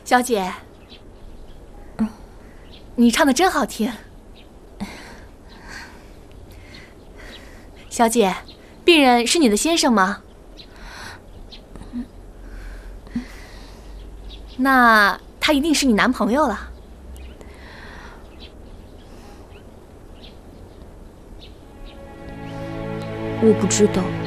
小姐，你唱的真好听。小姐，病人是你的先生吗？那他一定是你男朋友了。 我不知道。